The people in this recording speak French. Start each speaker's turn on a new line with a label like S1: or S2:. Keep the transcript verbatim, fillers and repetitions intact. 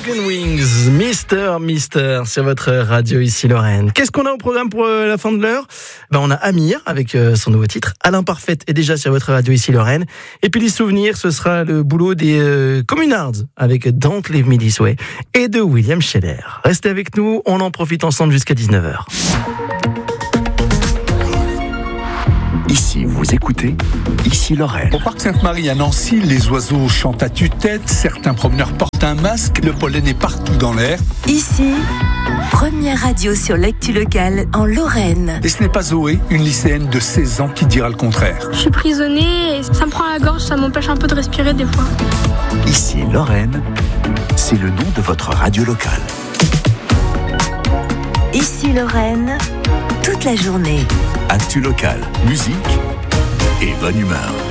S1: Chicken Wings, Mister Mister sur votre radio ici Lorraine. Qu'est-ce qu'on a au programme pour euh, la fin de l'heure? Ben, on a Amir avec euh, son nouveau titre. À l'imparfaite est déjà sur votre radio ici Lorraine. Et puis les souvenirs, ce sera le boulot des euh, Communards avec Don't Leave Me This Way et de William Scheller. Restez avec nous, on en profite ensemble jusqu'à dix-neuf heures.
S2: Ici, vous écoutez, ici Lorraine.
S3: Au parc Sainte-Marie à Nancy, les oiseaux chantent à tue-tête, certains promeneurs portent un masque, le pollen est partout dans l'air.
S4: Ici, première radio sur l'actu locale en Lorraine.
S3: Et ce n'est pas Zoé, une lycéenne de seize ans, qui dira le contraire.
S5: Je suis prisonnier et ça me prend la gorge, ça m'empêche un peu de respirer des fois.
S2: Ici Lorraine, c'est le nom de votre radio locale.
S4: Ici Lorraine, toute la journée.
S2: Actu locale, musique et bonne humeur.